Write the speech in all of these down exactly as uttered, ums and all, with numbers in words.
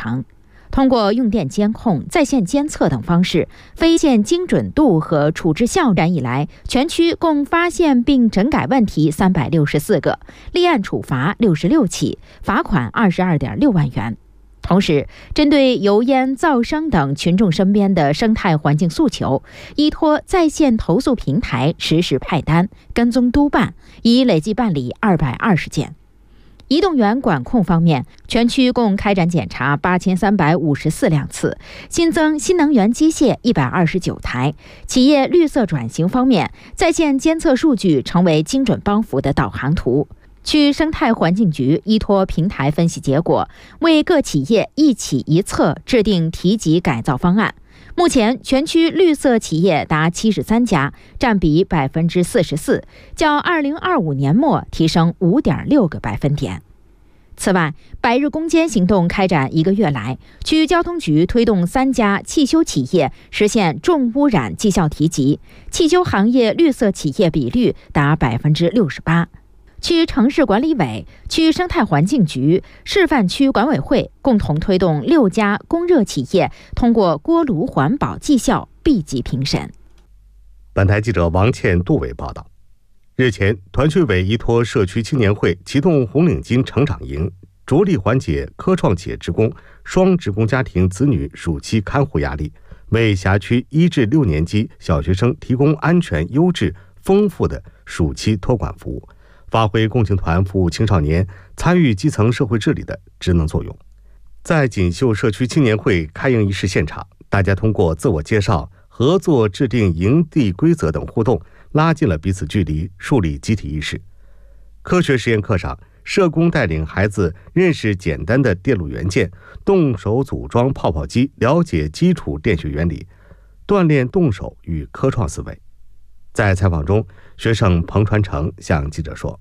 成。通过用电监控、在线监测等方式，非线精准度和处置效率以来，全区共发现并整改问题三百六十四个，立案处罚六十六起，罚款二十二点六万元。同时，针对油烟、噪声等群众身边的生态环境诉求，依托在线投诉平台实时派单、跟踪督办，已累计办理二百二十件。移动源管控方面，全区共开展检查八千三百五十四辆次，新增新能源机械一百二十九台。企业绿色转型方面，在线监测数据成为精准帮扶的导航图。区生态环境局依托平台分析结果，为各企业一企一策制定提级改造方案。目前，全区绿色企业达七十三家，占比百分之四十四，较二零二五年末提升五点六个百分点。此外，百日攻坚行动开展一个月来，区交通局推动三家汽修企业实现重污染绩效提级，汽修行业绿色企业比率达百分之六十八。区城市管理委、区生态环境局、示范区管委会共同推动六家供热企业通过锅炉环保绩效 B 级评审。 本台记者王倩、杜伟报道。日前，团区委依托社区青年会启动红领巾成长营，着力缓解科创企业职工、双职工家庭子女暑期看护压力，为辖区一至六年级小学生提供安全、优质、丰富的暑期托管服务，发挥共青团服务青少年、参与基层社会治理的职能作用。在锦绣社区青年会开营仪式现场，大家通过自我介绍、合作制定营地规则等互动，拉近了彼此距离，树立集体意识。科学实验课上，社工带领孩子认识简单的电路元件，动手组装泡泡机，了解基础电学原理，锻炼动手与科创思维。在采访中，学生彭传成向记者说：“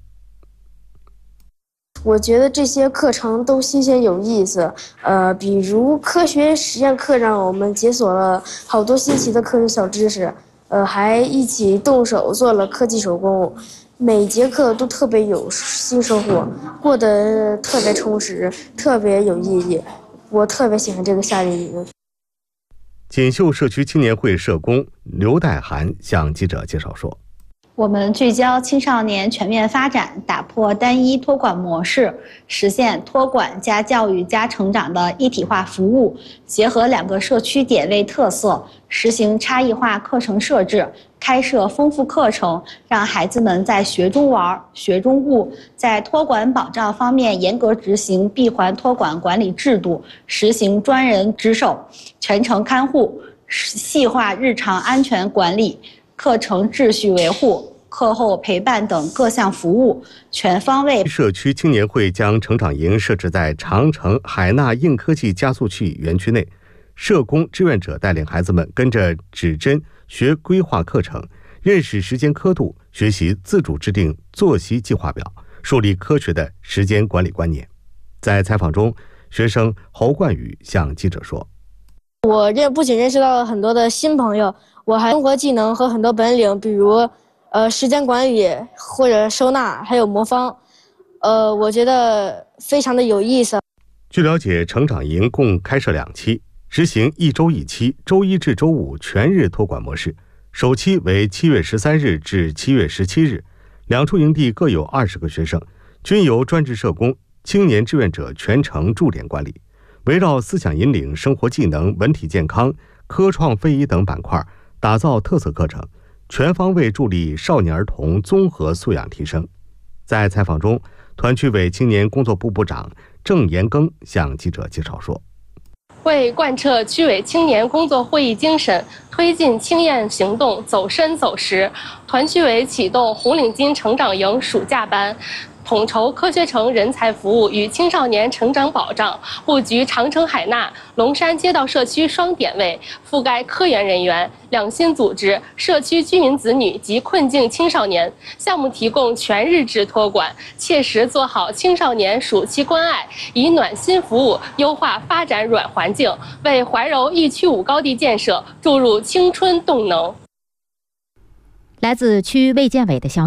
我觉得这些课程都新鲜有意思，呃，比如科学实验课让我们解锁了好多新奇的科学小知识，呃，还一起动手做了科技手工，每节课都特别有新收获，过得特别充实，特别有意义。我特别喜欢这个夏令营。” 锦绣社区青年会社工刘代涵向记者介绍说：“ 我们聚焦青少年全面发展，打破单一托管模式，实现托管加教育加成长的一体化服务，结合两个社区点位特色，实行差异化课程设置，开设丰富课程，让孩子们在学中玩、学中悟。在托管保障方面，严格执行闭环托管管理制度，实行专人值守、全程看护，细化日常安全管理、课程秩序维护、课后陪伴等各项服务，全方位。 社区青年会将成长营设置在长城海纳硬科技加速器园区内，社工志愿者带领孩子们跟着指针学规划课程，认识时间刻度，学习自主制定作息计划表，树立科学的时间管理观念。在采访中，学生侯冠宇向记者说：“ 我认不仅认识到了很多的新朋友，我还生活技能和很多本领，比如呃时间管理或者收纳，还有魔方，呃，我觉得非常的有意思。” 据了解，成长营共开设两期，实行一周一期，周一至周五全日托管模式。首期为七月十三日至七月十七日，两处营地各有二十个学生，均由专职社工、青年志愿者全程驻点管理，围绕思想引领、生活技能、文体健康、科创非遗等板块，打造特色课程，全方位助力少年儿童综合素养提升。在采访中，团区委青年工作部部长郑延庚向记者介绍说：“ 为贯彻区委青年工作会议精神，推进青燕行动走深走实，团区委启动红领巾成长营暑假班，统筹科学城人才服务与青少年成长保障，布局长城海纳、龙山街道社区双点位，覆盖科研人员、两心组织、社区居民子女及困境青少年。项目提供全日制托管，切实做好青少年暑期关爱，以暖心服务优化发展软环境，为怀柔一区五高地建设注入青春动能。” 来自区卫健委的消息。